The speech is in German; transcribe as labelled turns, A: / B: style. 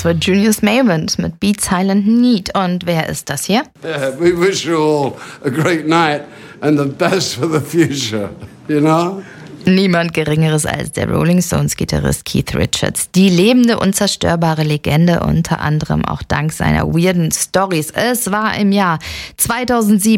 A: war Junius Mavent mit Beat Silent Need. Und wer ist das hier?
B: We wish you all a great night and the best for the future, you know?
A: Niemand Geringeres als der Rolling Stones-Gitarrist Keith Richards. Die lebende, unzerstörbare Legende, unter anderem auch dank seiner weirden Storys. Es war im Jahr 2007